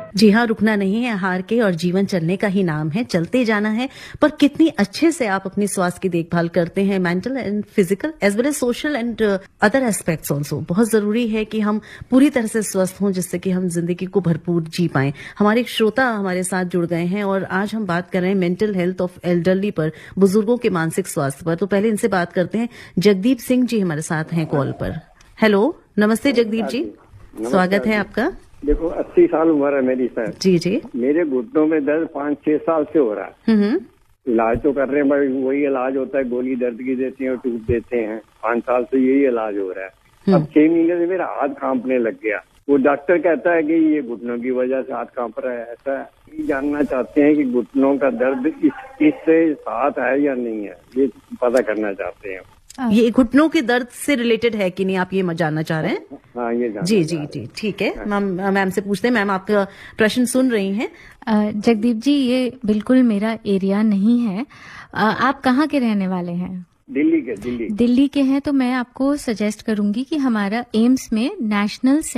जी हाँ, रुकना नहीं है हार के और जीवन चलने का ही नाम है, चलते जाना है। पर कितनी अच्छे से आप अपनी स्वास्थ्य की देखभाल करते हैं, mental and physical as well as social and other aspects also. बहुत जरूरी है कि हम पूरी तरह से स्वस्थ हों जिससे कि हम जिंदगी को भरपूर जी पाएं। हमारे एक श्रोता हमारे साथ जुड़ गए हैं और आज हम बात कर रहे हैं मेंटल हेल्थ ऑफ एल्डरली पर, बुजुर्गों के मानसिक स्वास्थ्य पर। तो पहले इनसे बात करते हैं। जगदीप सिंह जी हमारे साथ हैं कॉल पर। हेलो, नमस्ते जगदीप जी, स्वागत है आपका। देखो 80 साल उम्र है मेरी सर। जी जी। मेरे घुटनों में दर्द 5-6 साल से हो रहा है। इलाज तो कर रहे हैं, भाई वही इलाज होता है, गोली दर्द की देते हैं और ट्यूब देते हैं। 5 साल से यही इलाज हो रहा है। अब 6 महीने से मेरा हाथ कांपने लग गया। वो डॉक्टर कहता है कि ये घुटनों की वजह से हाथ कांप रहा है। ऐसा ये जानना चाहते हैं कि घुटनों का दर्द इससे साथ है या नहीं है, ये पता करना चाहते हैं। ये घुटनों के दर्द से रिलेटेड है कि नहीं, आप ये जानना चाह रहे हैं? हाँ, ये जानना जी जी जी, ठीक है। मैम से पूछते हैं। मैम आपका प्रश्न सुन रही हैं। जगदीप जी, ये बिल्कुल मेरा एरिया नहीं है। आप कहाँ के रहने वाले हैं? दिल्ली के। दिल्ली के हैं तो मैं आपको सजेस्ट करूंगी कि हमारा एम्स में नेशनल